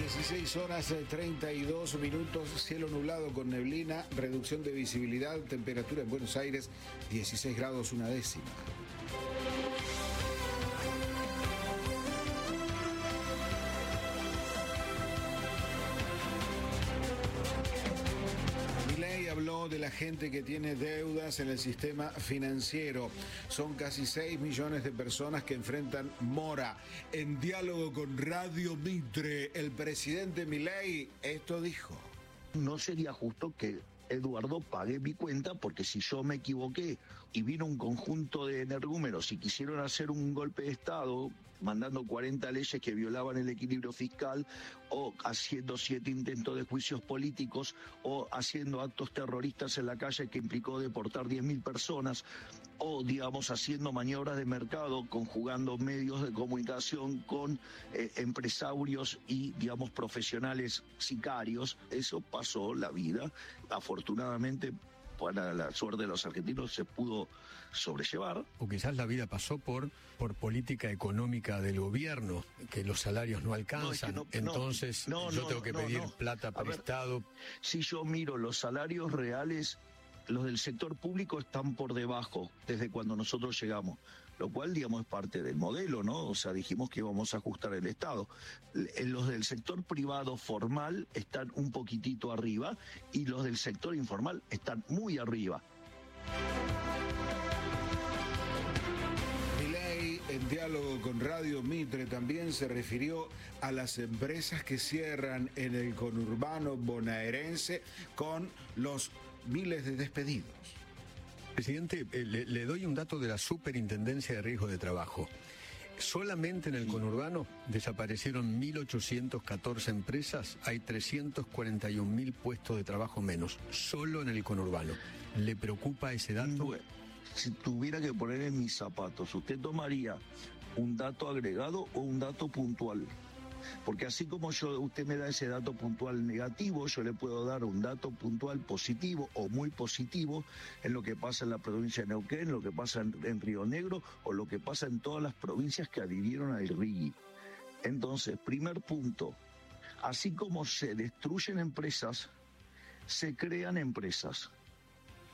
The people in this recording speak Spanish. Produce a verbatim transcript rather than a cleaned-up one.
dieciséis horas treinta y dos minutos, cielo nublado con neblina, reducción de visibilidad, temperatura en Buenos Aires dieciséis grados una décima. Milei habló de la gente que tiene deudas en el sistema financiero. Son casi seis millones de personas que enfrentan mora. En diálogo con Radio Mitre, el presidente Milei esto dijo. No sería justo que Eduardo pague mi cuenta, porque si yo me equivoqué y vino un conjunto de energúmenos y quisieron hacer un golpe de Estado mandando cuarenta leyes que violaban el equilibrio fiscal, o haciendo siete intentos de juicios políticos, o haciendo actos terroristas en la calle que implicó deportar diez mil personas, o digamos haciendo maniobras de mercado, conjugando medios de comunicación con eh, empresarios y digamos profesionales sicarios. Eso pasó la vida. Afortunadamente, para la suerte de los argentinos, se pudo sobrellevar. O quizás la vida pasó por por política económica del gobierno, que los salarios no alcanzan, no, es que no, entonces no, no, yo no, tengo que no, pedir no. plata prestado. Si yo miro los salarios reales, los del sector público están por debajo desde cuando nosotros llegamos, lo cual, digamos, es parte del modelo, ¿no? O sea, dijimos que íbamos a ajustar el Estado. Los del sector privado formal están un poquitito arriba y los del sector informal están muy arriba. Milei, en diálogo con Radio Mitre, también se refirió a las empresas que cierran en el conurbano bonaerense con los miles de despedidos. Presidente, eh, le, le doy un dato de la Superintendencia de Riesgo de Trabajo. Solamente en el conurbano desaparecieron mil ochocientas catorce empresas, hay trescientos cuarenta y un mil puestos de trabajo menos, solo en el conurbano. ¿Le preocupa ese dato? Bueno, si tuviera que poner en mis zapatos, ¿usted tomaría un dato agregado o un dato puntual? Porque así como yo, usted me da ese dato puntual negativo, yo le puedo dar un dato puntual positivo o muy positivo en lo que pasa en la provincia de Neuquén, en lo que pasa en, en Río Negro o lo que pasa en todas las provincias que adhirieron al R I G I. Entonces, primer punto, así como se destruyen empresas, se crean empresas.